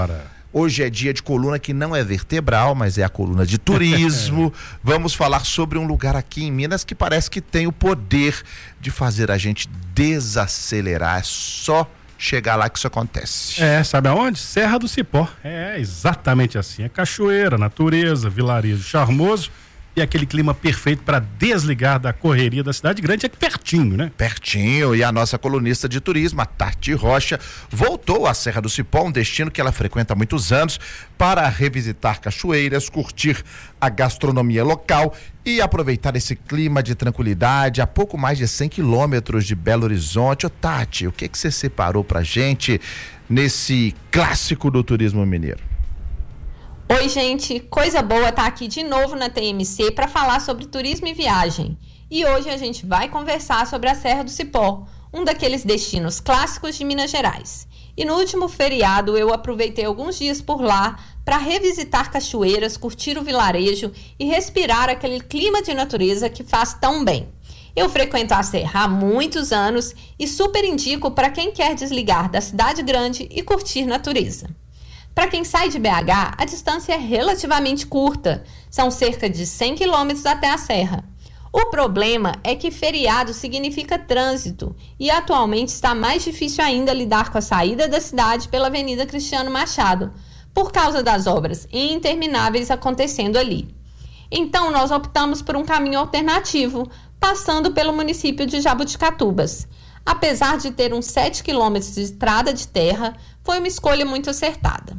Hoje é dia de coluna que não é vertebral, mas é a coluna de turismo. Vamos falar sobre um lugar aqui em Minas que parece que tem o poder de fazer a gente desacelerar. É só chegar lá que isso acontece. Sabe aonde? Serra do Cipó. Exatamente assim. É cachoeira, natureza, vilarejo charmoso e aquele clima perfeito para desligar da correria da cidade grande. É pertinho, né? Pertinho. E a nossa colunista de turismo, a Tati Rocha, voltou à Serra do Cipó, um destino que ela frequenta há muitos anos, para revisitar cachoeiras, curtir a gastronomia local e aproveitar esse clima de tranquilidade a pouco mais de 100 quilômetros de Belo Horizonte. Ô Tati, o que você separou pra gente nesse clássico do turismo mineiro? Oi, gente, coisa boa estar aqui de novo na TMC para falar sobre turismo e viagem. E hoje a gente vai conversar sobre a Serra do Cipó, um daqueles destinos clássicos de Minas Gerais. E no último feriado eu aproveitei alguns dias por lá para revisitar cachoeiras, curtir o vilarejo e respirar aquele clima de natureza que faz tão bem. Eu frequento a Serra há muitos anos e super indico para quem quer desligar da cidade grande e curtir natureza. Para quem sai de BH, a distância é relativamente curta, são cerca de 100 quilômetros até a serra. O problema é que feriado significa trânsito e atualmente está mais difícil ainda lidar com a saída da cidade pela Avenida Cristiano Machado, por causa das obras intermináveis acontecendo ali. Então nós optamos por um caminho alternativo, passando pelo município de Jabuticatubas. Apesar de ter uns 7 quilômetros de estrada de terra, foi uma escolha muito acertada.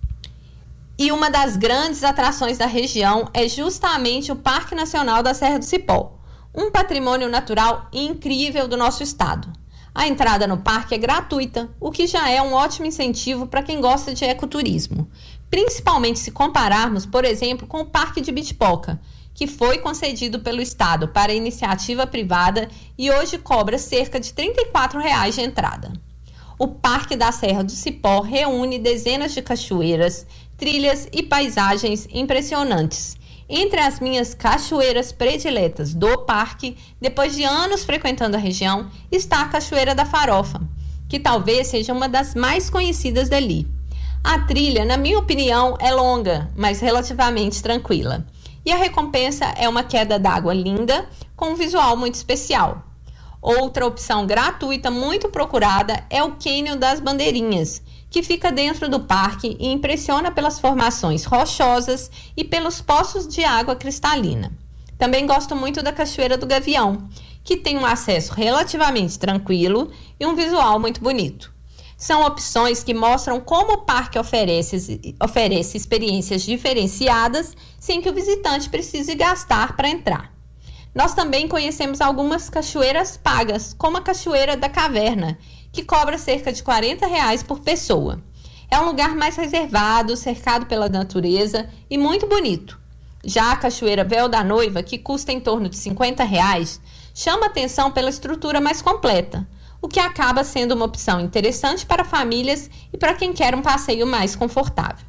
E uma das grandes atrações da região é justamente o Parque Nacional da Serra do Cipó, um patrimônio natural incrível do nosso estado. A entrada no parque é gratuita, o que já é um ótimo incentivo para quem gosta de ecoturismo, principalmente se compararmos, por exemplo, com o Parque de Bitipoca, que foi concedido pelo Estado para iniciativa privada e hoje cobra cerca de R$ 34,00 de entrada. O Parque da Serra do Cipó reúne dezenas de cachoeiras, trilhas e paisagens impressionantes. Entre as minhas cachoeiras prediletas do parque, depois de anos frequentando a região, está a Cachoeira da Farofa, que talvez seja uma das mais conhecidas dali. A trilha, na minha opinião, é longa, mas relativamente tranquila. E a recompensa é uma queda d'água linda, com um visual muito especial. Outra opção gratuita muito procurada é o Cânion das Bandeirinhas, que fica dentro do parque e impressiona pelas formações rochosas e pelos poços de água cristalina. Também gosto muito da Cachoeira do Gavião, que tem um acesso relativamente tranquilo e um visual muito bonito. São opções que mostram como o parque oferece experiências diferenciadas sem que o visitante precise gastar para entrar. Nós também conhecemos algumas cachoeiras pagas, como a Cachoeira da Caverna, que cobra cerca de R$ 40,00 por pessoa. É um lugar mais reservado, cercado pela natureza e muito bonito. Já a Cachoeira Véu da Noiva, que custa em torno de R$ 50,00, chama atenção pela estrutura mais completa, o que acaba sendo uma opção interessante para famílias e para quem quer um passeio mais confortável.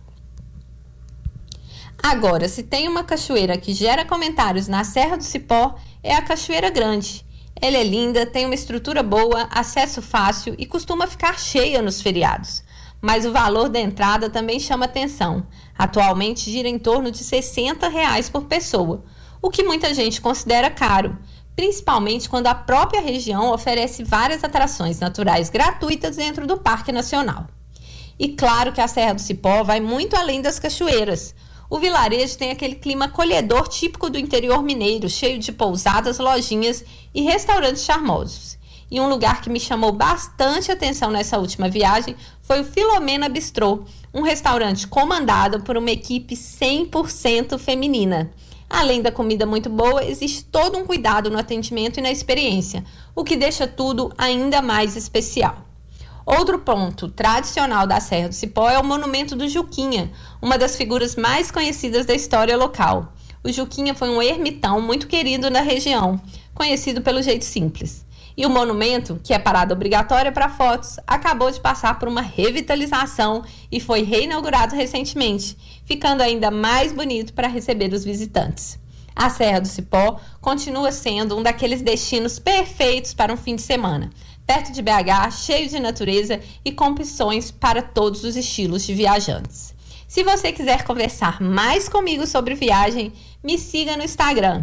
Agora, se tem uma cachoeira que gera comentários na Serra do Cipó, é a Cachoeira Grande. Ela é linda, tem uma estrutura boa, acesso fácil e costuma ficar cheia nos feriados. Mas o valor da entrada também chama atenção. Atualmente gira em torno de R$ 60,00 por pessoa, o que muita gente considera caro, principalmente quando a própria região oferece várias atrações naturais gratuitas dentro do Parque Nacional. E claro que a Serra do Cipó vai muito além das cachoeiras. O vilarejo tem aquele clima acolhedor típico do interior mineiro, cheio de pousadas, lojinhas e restaurantes charmosos. E um lugar que me chamou bastante atenção nessa última viagem foi o Filomena Bistrô, um restaurante comandado por uma equipe 100% feminina. Além da comida muito boa, existe todo um cuidado no atendimento e na experiência, o que deixa tudo ainda mais especial. Outro ponto tradicional da Serra do Cipó é o Monumento do Juquinha, uma das figuras mais conhecidas da história local. O Juquinha foi um ermitão muito querido na região, conhecido pelo jeito simples. E o monumento, que é parada obrigatória para fotos, acabou de passar por uma revitalização e foi reinaugurado recentemente, ficando ainda mais bonito para receber os visitantes. A Serra do Cipó continua sendo um daqueles destinos perfeitos para um fim de semana. perto de BH, cheio de natureza e com opções para todos os estilos de viajantes. Se você quiser conversar mais comigo sobre viagem, me siga no Instagram,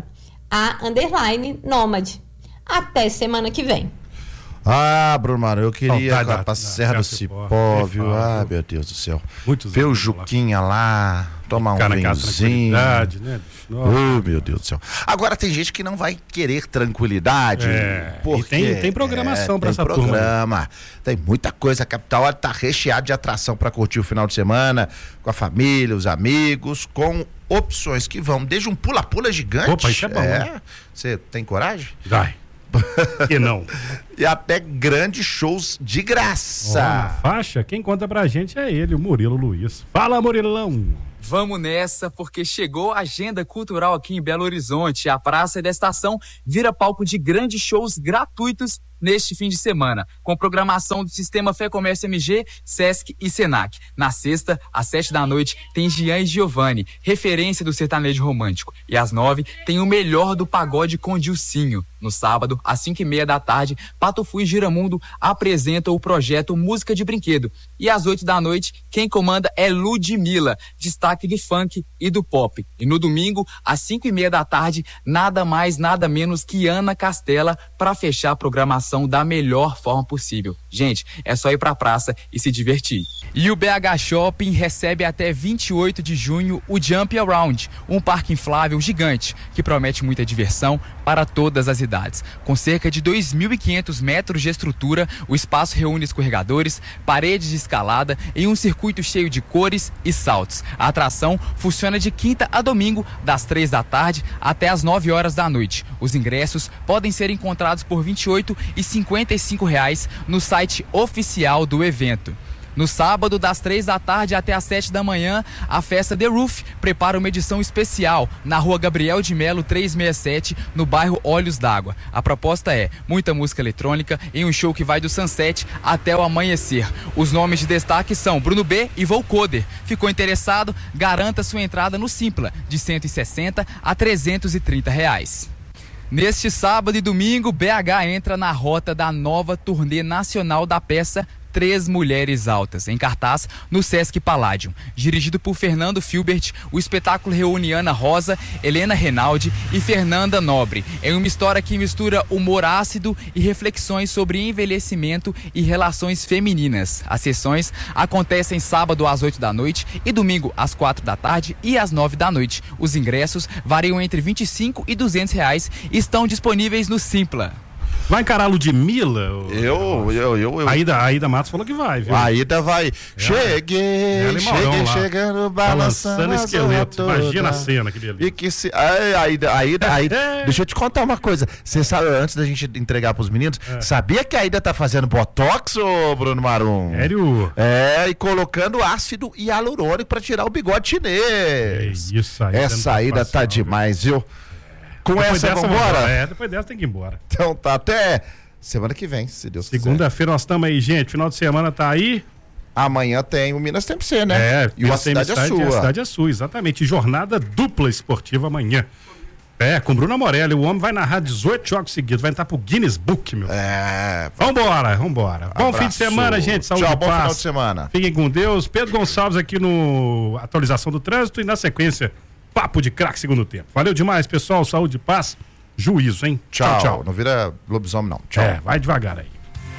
_Nômade. Até semana que vem. Ah, Bruno Marum, eu queria ir pra Serra do Cipó, viu? Ah, meu Deus do céu. Ver o Juquinha lá, tomar um vinhozinho. Né? Oh, meu Deus do céu. Agora tem gente que não vai querer tranquilidade. Porque e tem programação pra essa turma. Tem muita coisa. A capital tá recheada de atração pra curtir o final de semana, com a família, os amigos, com opções que vão desde um pula-pula gigante. Opa, isso é bom. Você tem coragem? Vai. Que não. E até grandes shows de graça. Na faixa, quem conta pra gente é ele, o Murilo Luiz. Fala, Murilão. Vamos nessa, porque chegou a agenda cultural aqui em Belo Horizonte. A Praça da Estação vira palco de grandes shows gratuitos neste fim de semana, com programação do Sistema Fé Comércio MG, Sesc e Senac. Na sexta, às 7 da noite, tem Gian e Giovanni, referência do sertanejo romântico. E às 9, tem o melhor do pagode com Dilcinho. No sábado, às 5h30 da tarde, Pato Fu e Giramundo apresentam o projeto Música de Brinquedo. E às 8 da noite, quem comanda é Ludmilla, destaque de funk e do pop. E no domingo, às 5h30 da tarde, nada mais, nada menos que Ana Castela para fechar a programação da melhor forma possível. Gente, é só ir pra praça e se divertir. E o BH Shopping recebe até 28 de junho o Jump Around, um parque inflável gigante que promete muita diversão para todas as idades. Com cerca de 2.500 metros de estrutura, o espaço reúne escorregadores, paredes de escalada em um circuito cheio de cores e saltos. A atração funciona de quinta a domingo, das 3 da tarde até as 9 horas da noite. Os ingressos podem ser encontrados por R$ 28,55 no site oficial do evento. No sábado, das 3 da tarde até as 7 da manhã, a festa The Roof prepara uma edição especial na rua Gabriel de Melo 367, no bairro Olhos d'Água. A proposta é muita música eletrônica em um show que vai do sunset até o amanhecer. Os nomes de destaque são Bruno B e Vocoder. Ficou interessado? Garanta sua entrada no Simpla, de R$ 160 a R$ 330. Neste sábado e domingo, BH entra na rota da nova turnê nacional da peça Três Mulheres Altas, em cartaz no Sesc Palladium. Dirigido por Fernando Filbert, o espetáculo reúne Ana Rosa, Helena Renaldi e Fernanda Nobre, em uma história que mistura humor ácido e reflexões sobre envelhecimento e relações femininas. As sessões acontecem sábado às 8 da noite e domingo às 4 da tarde e às 9 da noite. Os ingressos variam entre R$ 25 e R$ 200 e estão disponíveis no Simpla. Vai encarar a Ludmilla? A Ida Matos falou que vai, viu? A Ida vai. Cheguei chegando, balançando esqueleto. Imagina a cena, que beleza. E que se... A Ida, deixa eu te contar uma coisa. Você sabe, antes da gente entregar pros meninos, sabia que a Ida tá fazendo botox, ô Bruno Marum? Sério? E colocando ácido hialurônico pra tirar o bigode chinês. Isso aí. Essa Ida tá demais, viu? Com depois essa, vamos embora? Depois dessa tem que ir embora. Então tá, até semana que vem, se Deus quiser. Segunda-feira nós estamos aí, gente. Final de semana tá aí. Amanhã tem o Minas Tem C, né? E a cidade é sua. A cidade é sua, exatamente. Jornada dupla esportiva amanhã. Com Bruno Morelli. O homem vai narrar 18 jogos seguidos. Vai entrar pro Guinness Book, meu. Vambora. Bom fim de semana, gente. Saúde e paz. Bom final de semana. Fiquem com Deus. Pedro Gonçalves aqui no Atualização do Trânsito e na sequência... Papo de craque segundo tempo. Valeu demais, pessoal. Saúde, paz, juízo, hein? Tchau. Não vira lobisomem, não. Tchau. Vai devagar aí.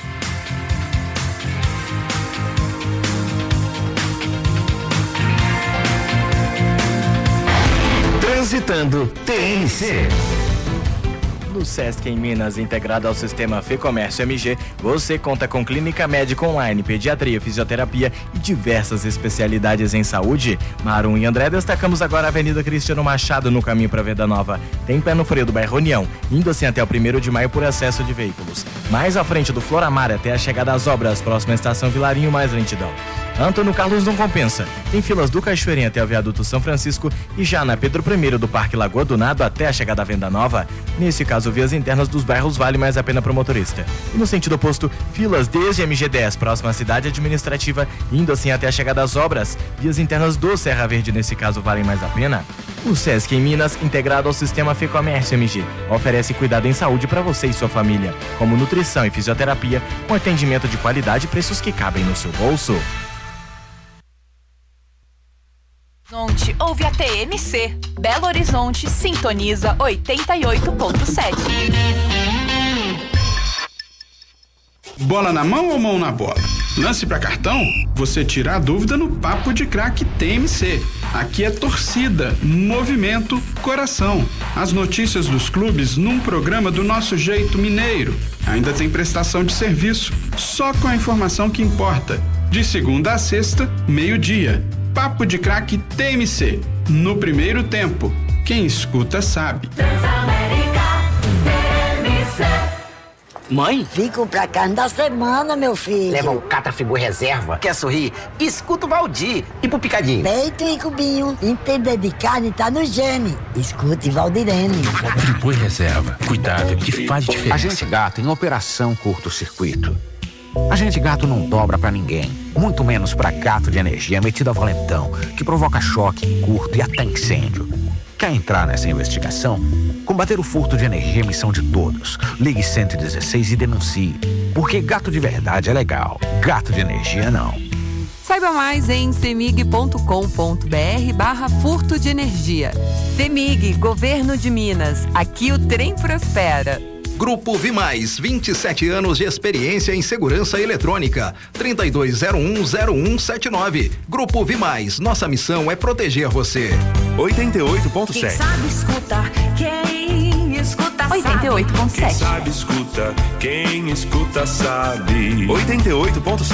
Transitando TNC. No Sesc em Minas, integrado ao sistema Fê Comércio MG, você conta com clínica médica online, pediatria, fisioterapia e diversas especialidades em saúde. Marum e André, destacamos agora a Avenida Cristiano Machado, no caminho para Venda Nova. Tem pé no freio do bairro União, indo assim até o 1º de maio por excesso de veículos. Mais à frente do Floramar até a chegada às obras, próxima à estação Vilarinho, mais lentidão. Antônio Carlos não compensa. Tem Tem filas do Cachoeirinha até o viaduto São Francisco e já na Pedro I do Parque Lagoa do Nado até a chegada à Venda Nova. Nesse caso, vias internas dos bairros vale mais a pena para o motorista. E no sentido oposto, filas desde MG10 próxima à cidade administrativa, indo assim até a chegada às obras. Vias internas do Serra Verde, nesse caso, valem mais a pena. O Sesc em Minas, integrado ao sistema Fecomércio MG, oferece cuidado em saúde para você e sua família, como nutrição e fisioterapia, com atendimento de qualidade e preços que cabem no seu bolso. Horizonte ouve a TMC. Belo Horizonte sintoniza 88.7. Bola na mão ou mão na bola? Lance pra cartão? Você tira a dúvida no Papo de Craque TMC. Aqui é torcida, movimento, coração. As notícias dos clubes num programa do nosso jeito mineiro. Ainda tem prestação de serviço, só com a informação que importa. De segunda a sexta, meio-dia. Papo de Craque TMC. No primeiro tempo, quem escuta sabe. Mãe? Vim comprar carne da semana, meu filho. Leva um Catafigu reserva. Quer sorrir? Escuta o Valdir. E pro picadinho? Peito e cubinho. Entender de carne tá no gene. Escute Valdirene. Friboi reserva. Cuidado que faz diferença. Agente Gato em operação curto-circuito. Agente Gato não dobra pra ninguém. Muito menos pra gato de energia metido a valentão, que provoca choque, curto e até incêndio. Quer entrar nessa investigação? Combater o furto de energia é missão de todos. Ligue 116 e denuncie. Porque gato de verdade é legal. Gato de energia não. Saiba mais em cemig.com.br/furto de energia. Cemig, Governo de Minas. Aqui o trem prospera. Grupo Vimais, 27 anos de experiência em segurança eletrônica. 32010179. Grupo Vimais, nossa missão é proteger você. 88.7. Quem sabe escutar, quem escuta sabe. 88.7. Quem sabe escuta, quem escuta sabe. 88.7.